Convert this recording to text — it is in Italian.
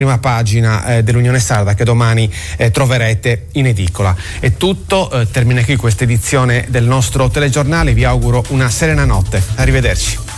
prima pagina dell'Unione Sarda, che domani troverete in edicola. È tutto, termina qui questa edizione del nostro telegiornale, vi auguro una serena notte, arrivederci.